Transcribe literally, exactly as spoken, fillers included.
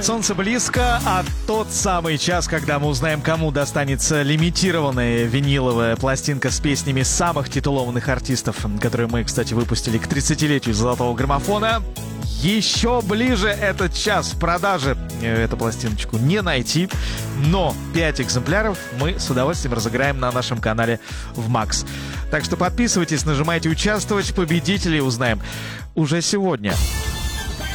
Солнце близко, а тот самый час, когда мы узнаем, кому достанется лимитированная виниловая пластинка с песнями самых титулованных артистов, которые мы, кстати, выпустили к тридцатилетию золотого граммофона. Еще ближе этот час в продаже эту пластиночку не найти, но пять экземпляров мы с удовольствием разыграем на нашем канале в Макс. Так что подписывайтесь, нажимайте «Участвовать», победителей узнаем уже сегодня.